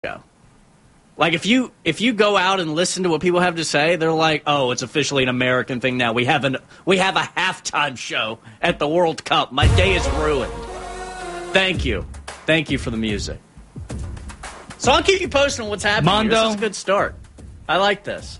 show. Like, if you go out and listen to what people have to say, they're like, oh, it's officially an American thing now. We have a halftime show at the World Cup. My day is ruined. Thank you. Thank you for the music. So I'll keep you posted on what's happening. Mondo, this is a good start. I like this.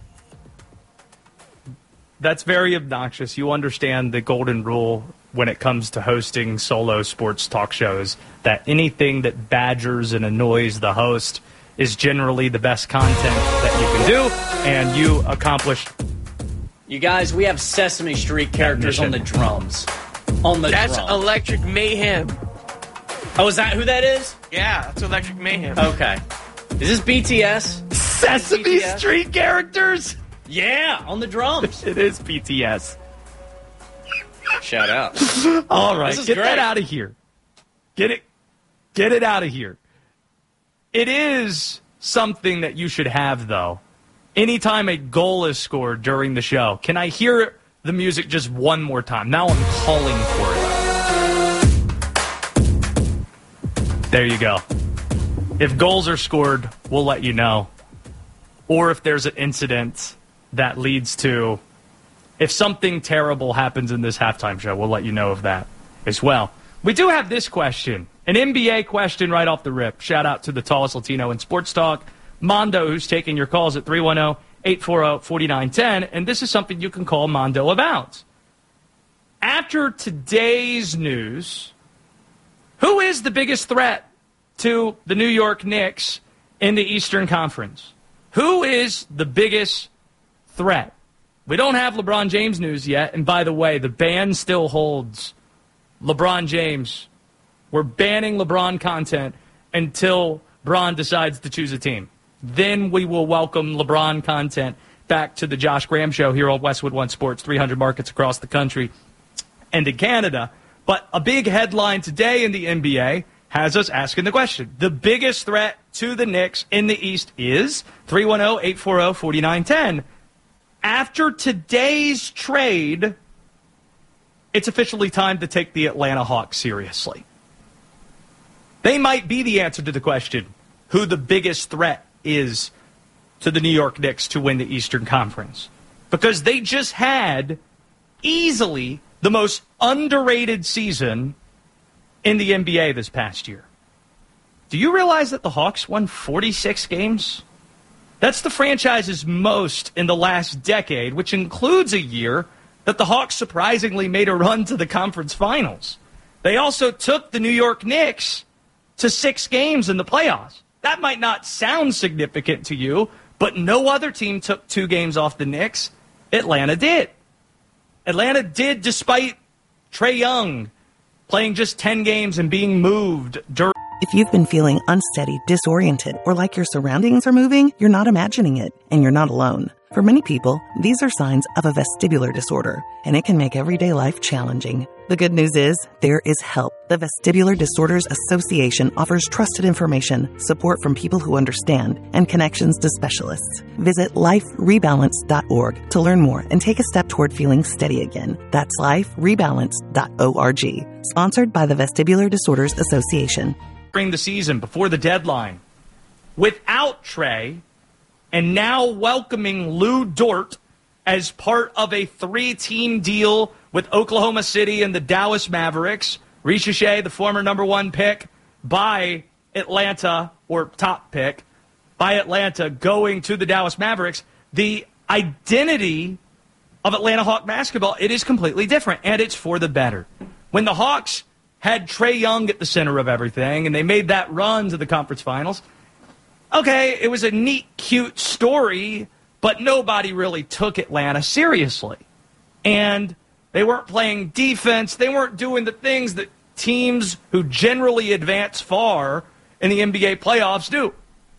That's very obnoxious. You understand the golden rule when it comes to hosting solo sports talk shows, that anything that badgers and annoys the host is generally the best content that you can do, and you accomplished. You guys, we have Sesame Street characters on the drums. That's Electric Mayhem. Oh, is that who that is? Yeah, that's Electric Mayhem. Okay. Is this BTS? Sesame BTS? Street characters? Yeah, on the drums. It is BTS. Shout out. All right, get great. that out of here. Get it out of here. It is something that you should have, though. Anytime a goal is scored during the show, can I hear the music just one more time? Now I'm calling for it. There you go. If goals are scored, we'll let you know. Or if there's an incident that leads to, if something terrible happens in this halftime show, we'll let you know of that as well. We do have this question, an NBA question right off the rip. Shout out to the tallest Latino in sports talk, Mondo, who's taking your calls at 310-840-4910, and this is something you can call Mondo about. After today's news, who is the biggest threat to the New York Knicks in the Eastern Conference? Who is the biggest threat? We don't have LeBron James news yet, and by the way, the ban still holds. LeBron James. We're banning LeBron content until Bron decides to choose a team. Then we will welcome LeBron content back to the Josh Graham Show here on Westwood One Sports, 300 markets across the country and in Canada. But a big headline today in the NBA has us asking the question. The biggest threat to the Knicks in the East is 310-840-4910. After today's trade, it's officially time to take the Atlanta Hawks seriously. They might be the answer to the question, who the biggest threat is to the New York Knicks to win the Eastern Conference. Because they just had easily the most underrated season in the NBA this past year. Do you realize that the Hawks won 46 games? That's the franchise's most in the last decade, which includes a year that the Hawks surprisingly made a run to the conference finals. They also took the New York Knicks to 6 games in the playoffs. That might not sound significant to you, but no other team took 2 games off the Knicks. Atlanta did. Atlanta did despite Trae Young playing just 10 games and being moved during. If you've been feeling unsteady, disoriented, or like your surroundings are moving, you're not imagining it, and you're not alone. For many people, these are signs of a vestibular disorder, and it can make everyday life challenging. The good news is, there is help. The Vestibular Disorders Association offers trusted information, support from people who understand, and connections to specialists. Visit liferebalance.org to learn more and take a step toward feeling steady again. That's liferebalance.org. Sponsored by the Vestibular Disorders Association. The season before the deadline without Trae, and now welcoming Lou Dort as part of a 3-team deal with Oklahoma City and the Dallas Mavericks. Ricochet, the former number 1 pick by Atlanta, or top pick by Atlanta, going to the Dallas Mavericks. The identity of Atlanta Hawk basketball, it is completely different, and it's for the better. When the Hawks had Trae Young at the center of everything, and they made that run to the conference finals, okay, it was a neat, cute story, but nobody really took Atlanta seriously. And they weren't playing defense. They weren't doing the things that teams who generally advance far in the NBA playoffs do.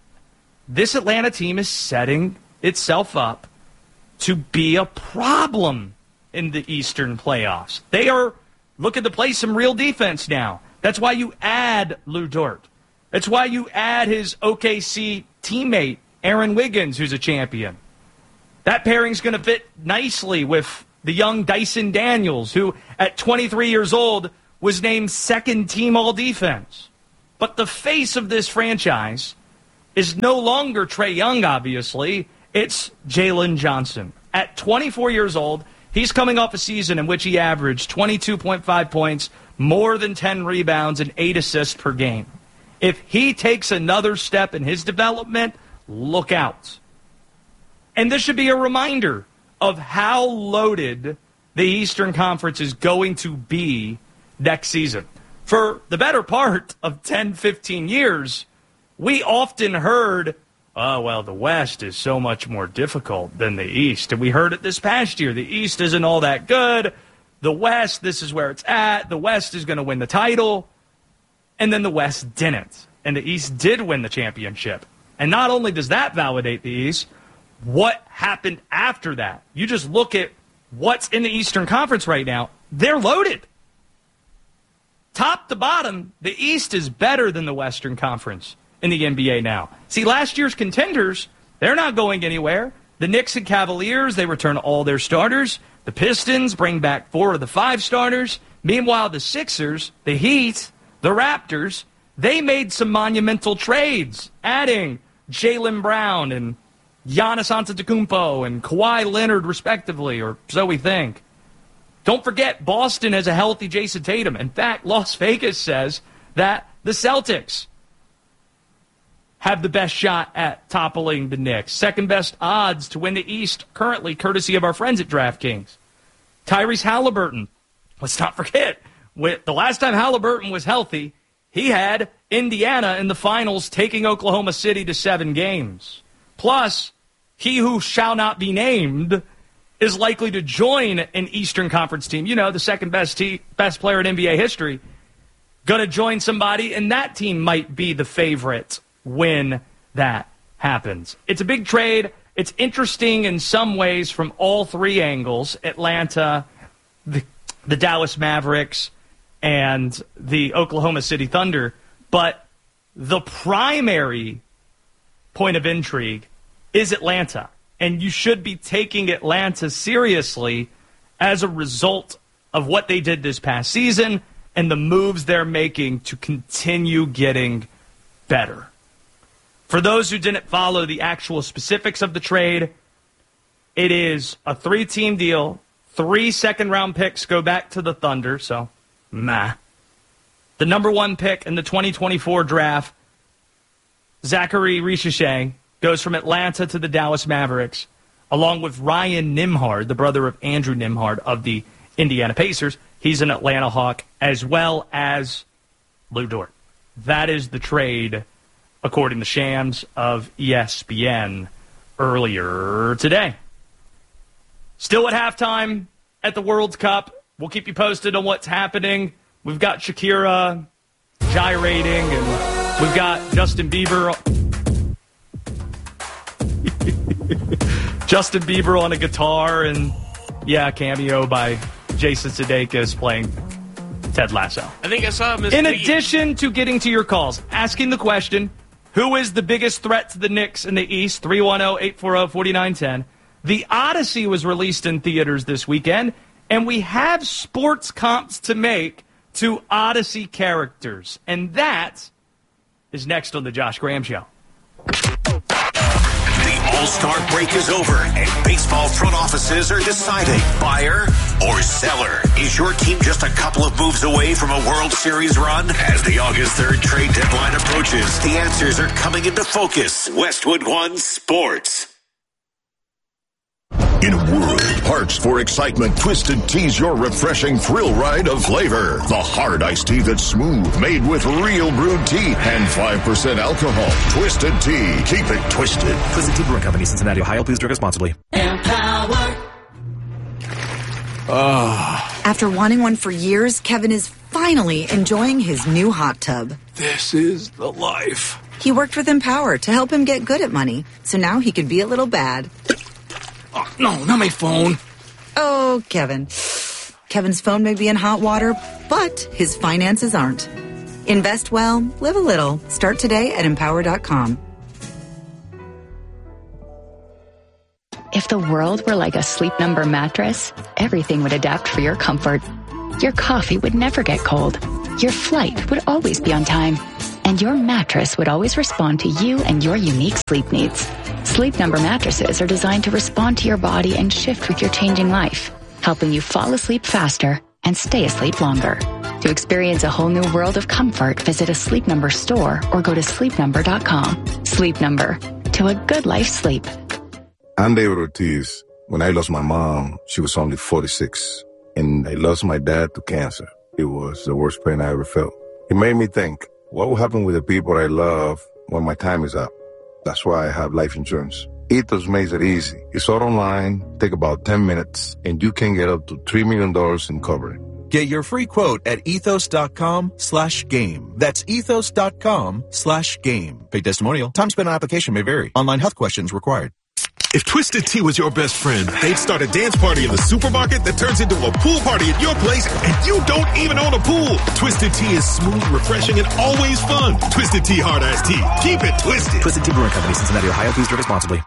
This Atlanta team is setting itself up to be a problem in the Eastern playoffs. They are looking to play some real defense now. That's why you add Lou Dort. That's why you add his OKC teammate, Aaron Wiggins, who's a champion. That pairing's going to fit nicely with the young Dyson Daniels, who at 23 years old was named second team all-defense. But the face of this franchise is no longer Trae Young, obviously. It's Jalen Johnson. At 24 years old, he's coming off a season in which he averaged 22.5 points, more than 10 rebounds, and 8 assists per game. If he takes another step in his development, look out. And this should be a reminder of how loaded the Eastern Conference is going to be next season. For the better part of 10, 15 years, we often heard, oh, well, the West is so much more difficult than the East. And we heard it this past year. The East isn't all that good. The West, this is where it's at. The West is going to win the title. And then the West didn't. And the East did win the championship. And not only does that validate the East, what happened after that? You just look at what's in the Eastern Conference right now. They're loaded. Top to bottom, the East is better than the Western Conference in the NBA now. See, last year's contenders, they're not going anywhere. The Knicks and Cavaliers, they return all their starters. The Pistons bring back 4 of the 5 starters. Meanwhile, the Sixers, the Heat, the Raptors, they made some monumental trades, adding Jaylen Brown and Giannis Antetokounmpo and Kawhi Leonard, respectively, or so we think. Don't forget, Boston has a healthy Jason Tatum. In fact, Las Vegas says that the Celtics have the best shot at toppling the Knicks. Second best odds to win the East currently, courtesy of our friends at DraftKings. Tyrese Halliburton, let's not forget, the last time Halliburton was healthy, he had Indiana in the finals taking Oklahoma City to 7 games. Plus, he who shall not be named is likely to join an Eastern Conference team. You know, the second best player in NBA history. Going to join somebody, and that team might be the favorite when that happens. It's a big trade. It's interesting in some ways from all 3 angles. Atlanta, the Dallas Mavericks, and the Oklahoma City Thunder. But the primary point of intrigue is Atlanta. And you should be taking Atlanta seriously as a result of what they did this past season and the moves they're making to continue getting better. For those who didn't follow the actual specifics of the trade, it is a 3-team deal. 3 second-round picks go back to the Thunder, so The number 1 pick in the 2024 draft, Zachary Richardson, goes from Atlanta to the Dallas Mavericks, along with Ryan Nembhard, the brother of Andrew Nembhard of the Indiana Pacers. He's an Atlanta Hawk, as well as Lou Dort. That is the trade, according to Shams of ESPN earlier today. Still at halftime at the World Cup. We'll keep you posted on what's happening. We've got Shakira gyrating, and we've got Justin Bieber. Justin Bieber on a guitar, and a cameo by Jason Sudeikis playing Ted Lasso. I think I saw Miss In addition to getting to your calls, asking the question, who is the biggest threat to the Knicks in the East? 310-840-4910. The Odyssey was released in theaters this weekend, and we have sports comps to make to Odyssey characters. And that is next on the Josh Graham Show. The All-Star break is over, and baseball front offices are deciding buyer or seller. Is your team just a couple of moves away from a World Series run? As the August 3rd trade deadline approaches, the answers are coming into focus. Westwood One Sports. In a world parched for excitement, Twisted Tea's your refreshing thrill ride of flavor. The hard iced tea that's smooth, made with real brewed tea and 5% alcohol. Twisted Tea. Keep it twisted. Twisted Tea Brewing Company, Cincinnati, Ohio. Please drink responsibly. Empower. After wanting one for years, Kevin is finally enjoying his new hot tub. This is the life. He worked with Empower to help him get good at money, so now he could be a little bad. Oh, no, not my phone. Oh, Kevin. Kevin's phone may be in hot water, but his finances aren't. Invest well, live a little. Start today at Empower.com. If the world were like a Sleep Number mattress, everything would adapt for your comfort. Your coffee would never get cold. your flight would always be on time, and your mattress would always respond to you and your unique sleep needs. Sleep Number mattresses are designed to respond to your body and shift with your changing life, helping you fall asleep faster and stay asleep longer. To experience a whole new world of comfort, visit a Sleep Number store or go to sleepnumber.com. Sleep Number, to a good life's sleep. I'm David Ortiz. When I lost my mom, she was only 46, and I lost my dad to cancer. It was the worst pain I ever felt. It made me think, what will happen with the people I love when my time is up? That's why I have life insurance. Ethos makes it easy. It's all online, take about 10 minutes, and you can get up to $3 million in coverage. Get your free quote at ethos.com/game. That's ethos.com/game. Paid testimonial. Time spent on application may vary. Online health questions required. If Twisted Tea was your best friend, they'd start a dance party in the supermarket that turns into a pool party at your place, and you don't even own a pool. Twisted Tea is smooth, refreshing, and always fun. Twisted Tea Hard Iced Tea. Keep it twisted. Twisted Tea Brewing Company, Cincinnati, Ohio. Please drink responsibly.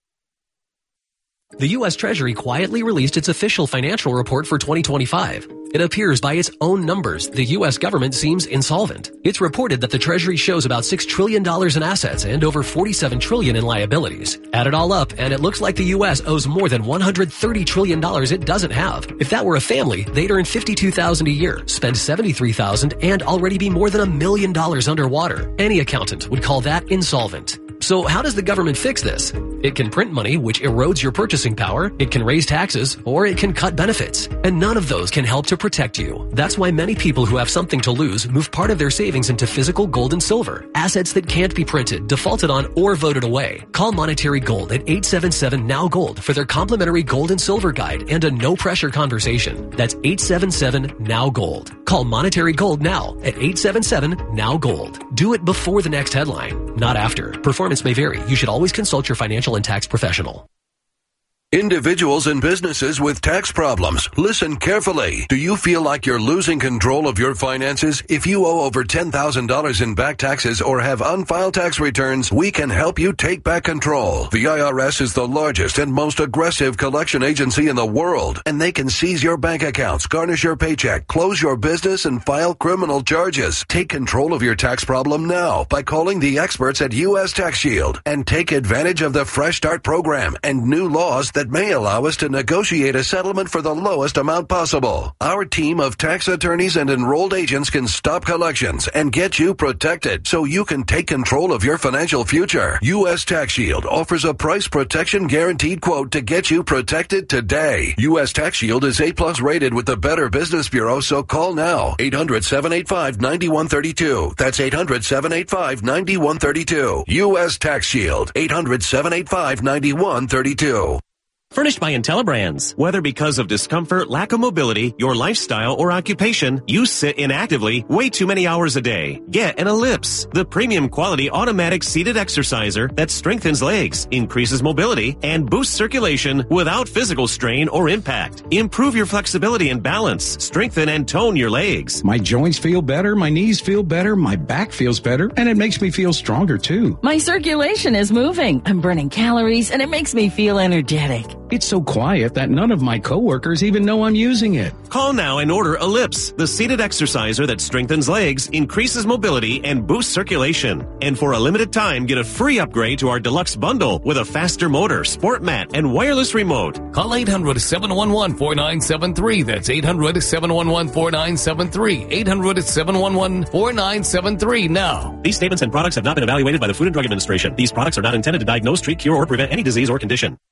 The U.S. Treasury quietly released its official financial report for 2025. It appears by its own numbers, the U.S. government seems insolvent. It's reported that the Treasury shows about $6 trillion in assets and over $47 trillion in liabilities. Add it all up, and it looks like the U.S. owes more than $130 trillion it doesn't have. If that were a family, they'd earn $52,000 a year, spend $73,000, and already be more than $1 million underwater. Any accountant would call that insolvent. So how does the government fix this? It can print money, which erodes your purchasing power. It can raise taxes, or it can cut benefits. And none of those can help to protect you. That's why many people who have something to lose move part of their savings into physical gold and silver, assets that can't be printed, defaulted on, or voted away. Call Monetary Gold at 877-NOW-GOLD for their complimentary gold and silver guide and a no-pressure conversation. That's 877-NOW-GOLD. Call Monetary Gold now at 877-NOW-GOLD. Do it before the next headline, not after. Performance may vary. You should always consult your financial and tax professional. Individuals and businesses with tax problems, listen carefully. Do you feel like you're losing control of your finances? If you owe over $10,000 in back taxes or have unfiled tax returns, we can help you take back control. The IRS is the largest and most aggressive collection agency in the world, and they can seize your bank accounts, garnish your paycheck, close your business, and file criminal charges. Take control of your tax problem now by calling the experts at U.S. Tax Shield and take advantage of the Fresh Start program and new laws that may allow us to negotiate a settlement for the lowest amount possible. Our team of tax attorneys and enrolled agents can stop collections and get you protected so you can take control of your financial future. U.S. Tax Shield offers a price protection guaranteed quote to get you protected today. U.S. Tax Shield is A+ rated with the Better Business Bureau, so call now. 800-785-9132. That's 800-785-9132. U.S. Tax Shield. 800-785-9132. Furnished by IntelliBrands. Whether because of discomfort, lack of mobility, your lifestyle, or occupation, you sit inactively way too many hours a day. Get an Ellipse, the premium quality automatic seated exerciser that strengthens legs, increases mobility, and boosts circulation without physical strain or impact. Improve your flexibility and balance, strengthen and tone your legs. My joints feel better, my knees feel better, my back feels better, and it makes me feel stronger too. My circulation is moving. I'm burning calories, and it makes me feel energetic. It's so quiet that none of my coworkers even know I'm using it. Call now and order Ellipse, the seated exerciser that strengthens legs, increases mobility, and boosts circulation. And for a limited time, get a free upgrade to our deluxe bundle with a faster motor, sport mat, and wireless remote. Call 800-711-4973. That's 800-711-4973. 800-711-4973 now. These statements and products have not been evaluated by the Food and Drug Administration. These products are not intended to diagnose, treat, cure, or prevent any disease or condition.